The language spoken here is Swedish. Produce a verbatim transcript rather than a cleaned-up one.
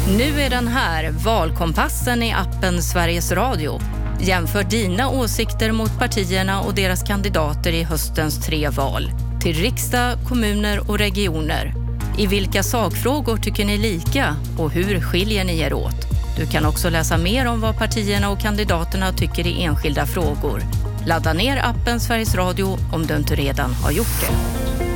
Nu är den här, valkompassen i appen Sveriges Radio. Jämför dina åsikter mot partierna och deras kandidater i höstens tre val. Till riksdag, kommuner och regioner. I vilka sakfrågor tycker ni lika och hur skiljer ni er åt? Du kan också läsa mer om vad partierna och kandidaterna tycker i enskilda frågor. Ladda ner appen Sveriges Radio om du inte redan har gjort det.